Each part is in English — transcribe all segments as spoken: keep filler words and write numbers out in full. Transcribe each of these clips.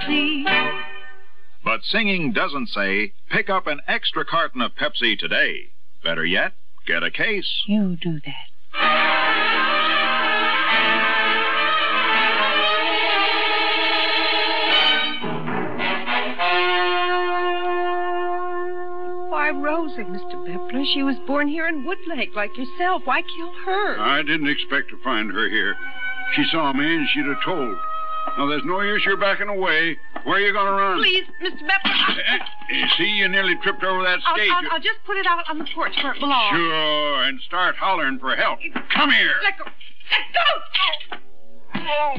Pepsi. But singing doesn't say, pick up an extra carton of Pepsi today. Better yet, get a case. You do that. Why, Rosa, Mister Bepler, she was born here in Woodlake like yourself. Why kill her? I didn't expect to find her here. She saw me and she'd have told. Now, there's no use you're backing away. Where are you going to run? Please, Mister Bepler. You see, you nearly tripped over that I'll, stage. I'll, I'll just put it out on the porch where it belongs. Sure, and start hollering for help. Come here. Let go. Let go. Oh.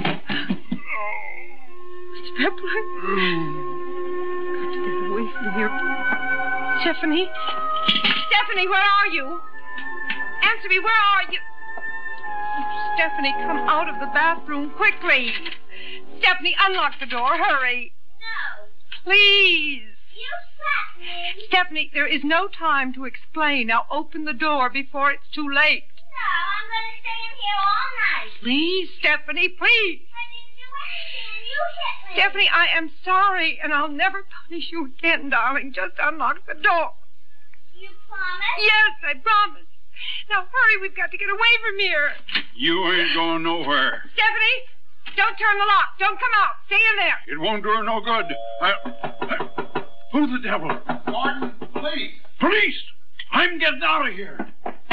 Mister Bepler. Got to get away from here. Stephanie? Stephanie, where are you? Answer me, where are you? Oh, Stephanie, come out of the bathroom quickly. Stephanie, unlock the door. Hurry. No. Please. You shut me. Stephanie, there is no time to explain. Now open the door before it's too late. No, I'm going to stay in here all night. Please, Stephanie, please. I didn't do anything and you hit me. Stephanie, I am sorry, and I'll never punish you again, darling. Just unlock the door. You promise? Yes, I promise. Now hurry, we've got to get away from here. You ain't going nowhere. Stephanie, don't turn the lock. Don't come out. Stay in there. It won't do her no good. I, I, who the devil? Gordon, police. Police! I'm getting out of here.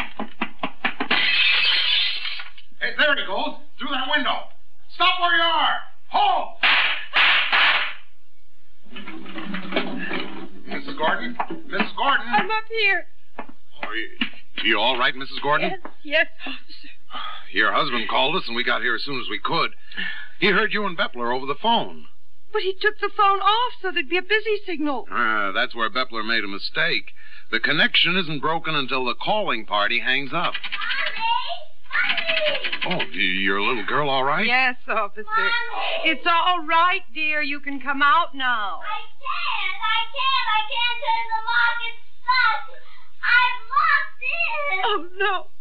Hey, there he goes. Through that window. Stop where you are. Halt! Missus Gordon? Missus Gordon? I'm up here. Are you, you all right, Missus Gordon? Yes, yes, officer. Your husband called us, and we got here as soon as we could. He heard you and Bepler over the phone. But he took the phone off so there'd be a busy signal. Ah, that's where Bepler made a mistake. The connection isn't broken until the calling party hangs up. Mommy! Oh, y- your little girl all right? Yes, officer. Mommy! It's all right, dear. You can come out now. I can't. I can't. I can't turn the lock. It's stuck. I've locked in. Oh, no.